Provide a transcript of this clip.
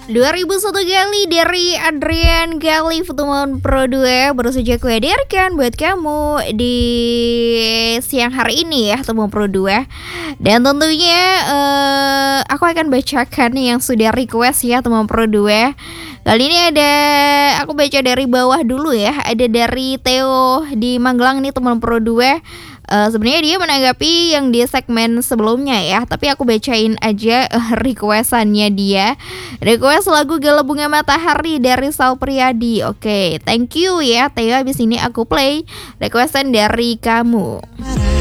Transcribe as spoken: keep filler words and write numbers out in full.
dua ribu satu kali dari Adrian Galif teman Pro dua baru saja aku hadirkan buat kamu di siang hari ini ya teman Pro dua. Dan tentunya eh, aku akan bacakan yang sudah request ya teman Pro dua. Kali ini ada aku baca dari bawah dulu ya. Ada dari Theo di Magelang nih teman Pro dua. Uh, sebenarnya dia menanggapi yang di segmen sebelumnya ya, tapi aku bacain aja uh, requestannya dia. Request lagu Gala Bunga Matahari dari Sal Priadi. Oke, okay, thank you ya Theo. Abis ini aku play requestan dari kamu.